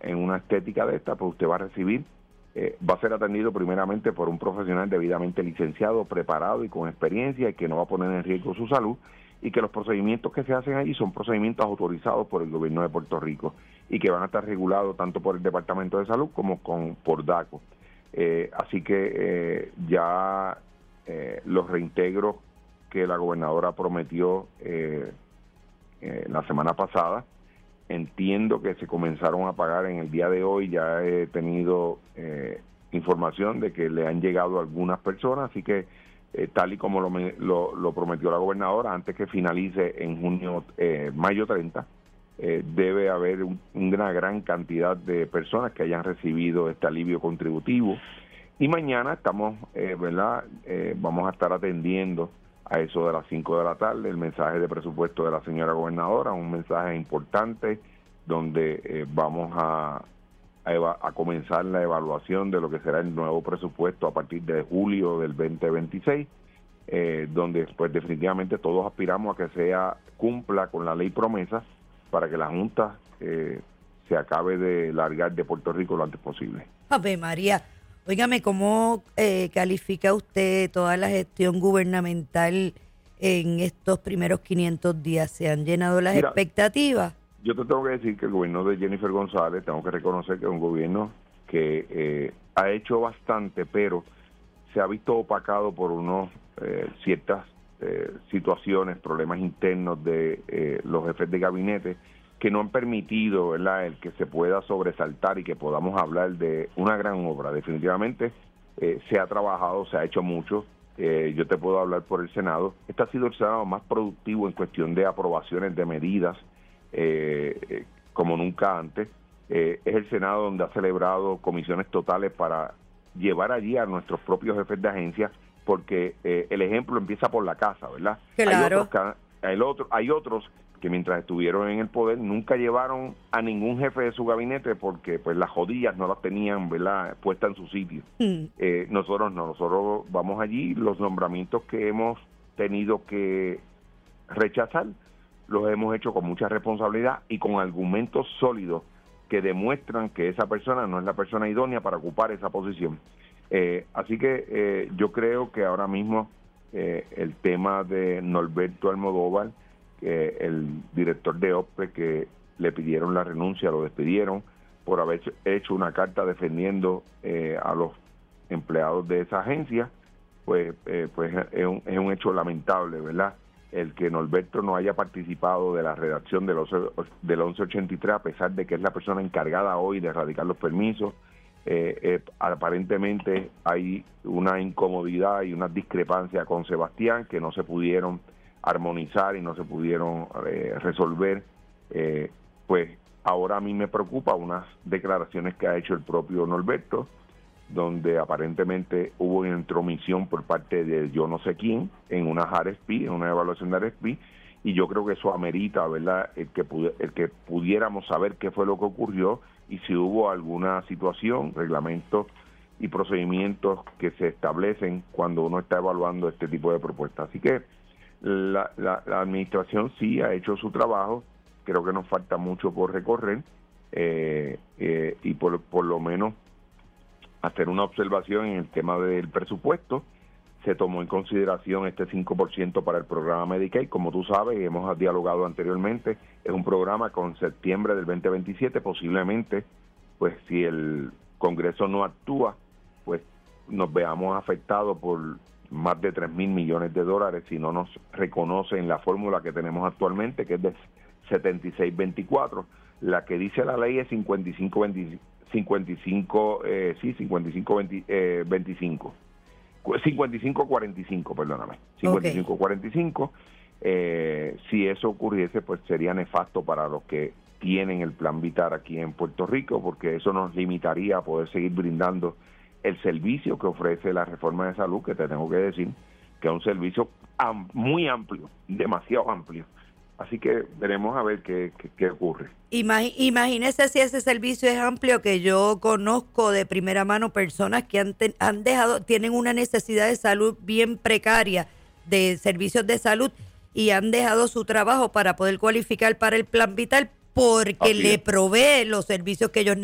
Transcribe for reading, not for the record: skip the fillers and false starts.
en una estética de esta, pues usted va a recibir, va a ser atendido primeramente por un profesional debidamente licenciado, preparado y con experiencia, y que no va a poner en riesgo su salud, y que los procedimientos que se hacen allí son procedimientos autorizados por el gobierno de Puerto Rico y que van a estar regulados tanto por el Departamento de Salud como por DACO. Así que ya los reintegros que la gobernadora prometió la semana pasada, entiendo que se comenzaron a pagar en el día de hoy. Ya he tenido información de que le han llegado a algunas personas, así que tal y como lo prometió la gobernadora, antes que finalice en mayo 30, debe haber una gran cantidad de personas que hayan recibido este alivio contributivo. Y mañana estamos, vamos a estar atendiendo a eso de las 5 de la tarde el mensaje de presupuesto de la señora gobernadora, un mensaje importante donde vamos a comenzar la evaluación de lo que será el nuevo presupuesto a partir de julio del 2026, donde pues definitivamente todos aspiramos a que cumpla con la ley promesa para que la Junta se acabe de largar de Puerto Rico lo antes posible. Ave María, óigame, ¿cómo califica usted toda la gestión gubernamental en estos primeros 500 días? ¿Se han llenado las expectativas? Yo te tengo que decir que el gobierno de Jennifer González, tengo que reconocer que es un gobierno que ha hecho bastante, pero se ha visto opacado por ciertas situaciones, problemas internos de los jefes de gabinete que no han permitido, ¿verdad?, el que se pueda sobresaltar y que podamos hablar de una gran obra. Definitivamente se ha trabajado, se ha hecho mucho. Yo te puedo hablar por el Senado. Este ha sido el Senado más productivo en cuestión de aprobaciones de medidas como nunca antes. Es el Senado donde ha celebrado comisiones totales para llevar allí a nuestros propios jefes de agencia, porque el ejemplo empieza por la casa, ¿verdad? Claro. Hay otros que mientras estuvieron en el poder nunca llevaron a ningún jefe de su gabinete porque pues las rodillas no las tenían, ¿verdad?, puestas en su sitio. Nosotros no, nosotros vamos allí, los nombramientos que hemos tenido que rechazar los hemos hecho con mucha responsabilidad y con argumentos sólidos que demuestran que esa persona no es la persona idónea para ocupar esa posición. Así que yo creo que ahora mismo el tema de Norberto Almodóvar, el director de OPE, que le pidieron la renuncia, lo despidieron por haber hecho una carta defendiendo a los empleados de esa agencia, pues es un hecho lamentable, ¿verdad?, el que Norberto no haya participado de la redacción del 1183, a pesar de que es la persona encargada hoy de erradicar los permisos. Aparentemente hay una incomodidad y una discrepancia con Sebastián que no se pudieron armonizar y no se pudieron resolver. Pues ahora a mí me preocupa unas declaraciones que ha hecho el propio Norberto, donde aparentemente hubo una intromisión por parte de yo no sé quién en una RFP, en una evaluación de RFP, y yo creo que eso amerita, ¿verdad?, el que pudiéramos saber qué fue lo que ocurrió y si hubo alguna situación, reglamentos y procedimientos que se establecen cuando uno está evaluando este tipo de propuestas. Así que la administración sí ha hecho su trabajo, creo que nos falta mucho por recorrer, y por lo menos hacer una observación en el tema del presupuesto. Se tomó en consideración este 5% para el programa Medicaid. Como tú sabes, hemos dialogado anteriormente, es un programa con septiembre del 2027, posiblemente, pues si el Congreso no actúa, pues nos veamos afectados por más de $3,000 millones si no nos reconocen la fórmula que tenemos actualmente, que es de 76-24. La que dice la ley es 55-25, 55-45, perdóname, 55-45. Si eso ocurriese, pues sería nefasto para los que tienen el plan Vitar aquí en Puerto Rico, porque eso nos limitaría a poder seguir brindando el servicio que ofrece la reforma de salud, que te tengo que decir que es un servicio muy amplio, demasiado amplio. Así que veremos a ver qué ocurre. Imagínese si ese servicio es amplio, que yo conozco de primera mano personas que tienen una necesidad de salud bien precaria, de servicios de salud, y han dejado su trabajo para poder cualificar para el plan Vital porque le provee los servicios que ellos necesitan.